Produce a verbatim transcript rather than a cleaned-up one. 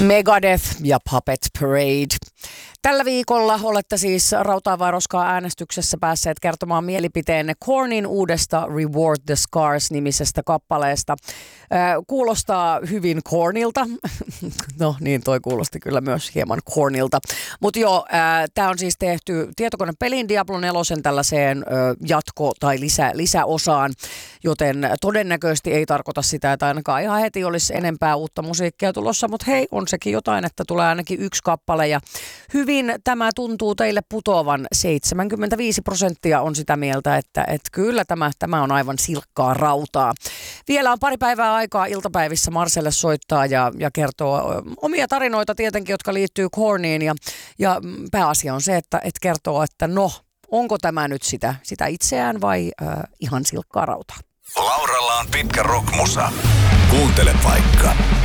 Megadeth ja Puppet Parade. Tällä viikolla olette siis Rautaa vai roskaa -äänestyksessä päässeet kertomaan mielipiteenne Kornin uudesta Reward the Scars-nimisestä kappaleesta. Äh, kuulostaa hyvin Kornilta. No niin, toi kuulosti kyllä myös hieman Kornilta. Mutta joo, äh, tämä on siis tehty tietokonepelin Diablo neljä tällaiseen äh, jatko- tai lisä, lisäosaan, joten todennäköisesti ei tarkoita sitä, että ainakaan ihan heti olisi enempää uutta musiikkia tulossa, mutta hei, on sekin jotain, että tulee ainakin yksi kappale ja hyvin tämä tuntuu teille putoavan. seitsemänkymmentäviisi prosenttia on sitä mieltä, että, että kyllä tämä, tämä on aivan silkkaa rautaa. Vielä on pari päivää aikaa iltapäivissä Marcelle soittaa ja, ja kertoo omia tarinoita tietenkin, jotka liittyy Korniin. Ja, ja pääasia on se, että, että kertoo, että no, onko tämä nyt sitä, sitä itseään vai äh, ihan silkkaa rautaa. Lauralla on pitkä rockmusa. Kuuntele vaikka